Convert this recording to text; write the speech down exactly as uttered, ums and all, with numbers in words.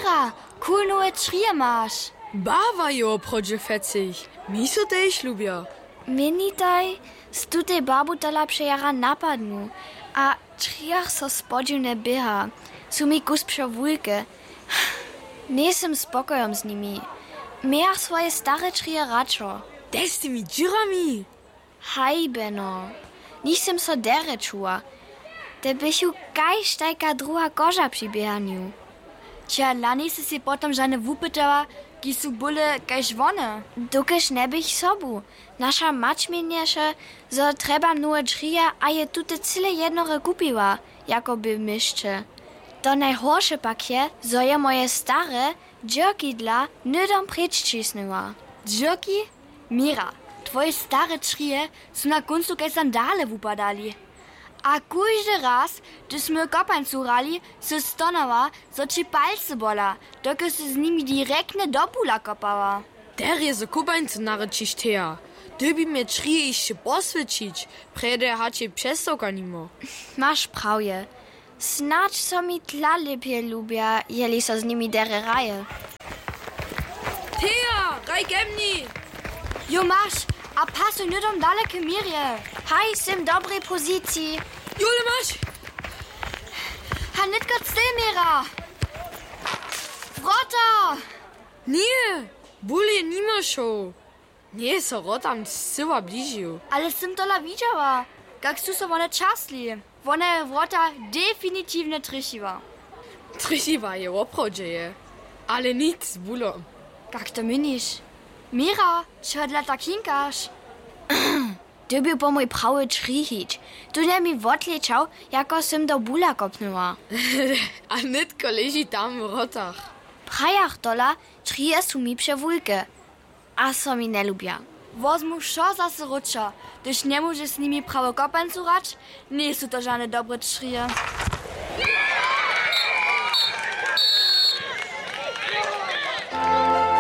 Mira, cool nowe trie masz. Bawa jo, prodzie fecich. Mi so też lubię. Minitaj, z tutej babu tala przejara napadnu, a triach so spodziewne byha. Su mi kus przewulke. Nie jestem spokojom z nimi. Miach swoje stare trie radšo. Des z tymi dziurami. Hajbeno. Nisem so dere čuła. Te bychu kajś tajka druga koža przy bieganiu. Cia lani si si potom žane wupytała, ki su bule kajś wone. Dokež ne bych sobu. Nasza mać mienješe, zo treba nowe drzria, a je tute cyle jednore kupiła, jako by myszcze. To najhorsze pak je, zo je moje stare dżokidla nydom pryč cisnęła. Dżoki? Mira, twoje stare drzrie su na końcu kaj sandale wupadali. A każdy raz, gdy sme kopań curali, se stonała, zo ci palce bola, dokud se z nimi direktne do pula kopała. Der je so kubańcu narečiš teja. Dyby mnie trije jeszcze poswycić, prede hacie przestoka nimo. Masz prawie. Snacz so mi tla lepiej lubia, jeli so z nimi dere raje. Teja, raj gemni! Jo masz, a pasuj nydom dalekie mirje. Haj, sim dobrej pozycji. Jule masz! Ha nitko styl, Mira. Wrota! Nie, buli nima show. Nie, so rotam syła bližiu. Ale sim tola widziała, jak su so one czasli. One wrota definitywnie tryszywa. Tryszywa je oprodzieje, ale nic z bulom. Jak to mynisz? Mira, čo dla tak hinkaš? Ty by po mój prawy trzyhić. Tu nie mi odleciał, jako sim do bula kopnęła. A nitko leži tam w rotach. Prajach dola trije su mi przewulke. A so mi nie lubia. Wozmu šo zase ruča, gdyż nie możesz z nimi prawo kopań curać, nie są to żadne dobre trije.